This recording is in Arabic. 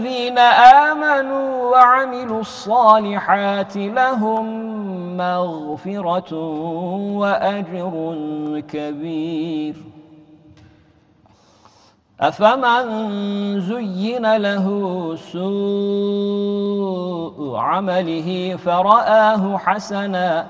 الذين آمنوا وعملوا الصالحات لهم مغفرة وأجر كبير. أفمن زين له سوء عمله فرآه حسنا